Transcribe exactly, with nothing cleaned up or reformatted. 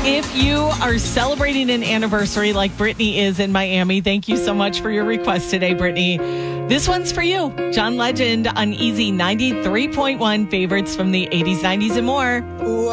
If you are celebrating an anniversary like Brittany is in Miami, thank you so much for your request today, Brittany. This one's for you. John Legend on Easy ninety-three point one, favorites from the eighties, nineties, and more.